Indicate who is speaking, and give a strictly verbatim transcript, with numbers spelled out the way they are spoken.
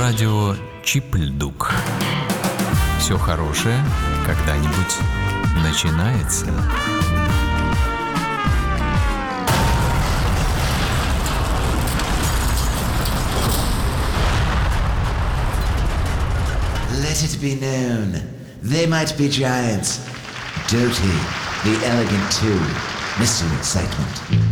Speaker 1: Радио Чипльдук. Все хорошее когда-нибудь начинается.
Speaker 2: Let it be known, they might be giants. Doty, the elegant too, Mister Excitement.